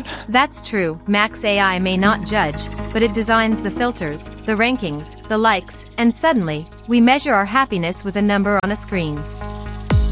That's true, Max AI may not judge, but it designs the filters, the rankings, the likes, and suddenly, we measure our happiness with a number on a screen.